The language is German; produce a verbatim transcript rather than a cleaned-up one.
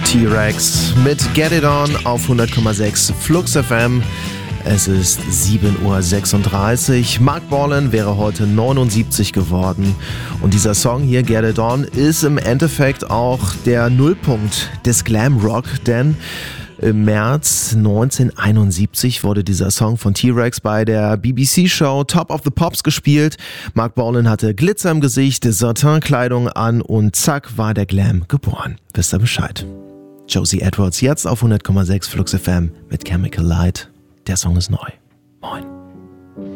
T-Rex mit Get It On auf hundert Komma sechs Flux F M. Es ist sieben Uhr sechsunddreißig. Mark Bolan wäre heute neunundsiebzig geworden. Und dieser Song hier, Get It On, ist im Endeffekt auch der Nullpunkt des Glam Rock, denn im März neunzehnhunderteinundsiebzig wurde dieser Song von T-Rex bei der B B C-Show Top of the Pops gespielt. Mark Bolan hatte Glitzer im Gesicht, Satin-Kleidung an und zack war der Glam geboren. Wisst ihr Bescheid? Josie Edwards jetzt auf hundert Komma sechs Flux F M mit Chemical Light. Der Song ist neu. Moin.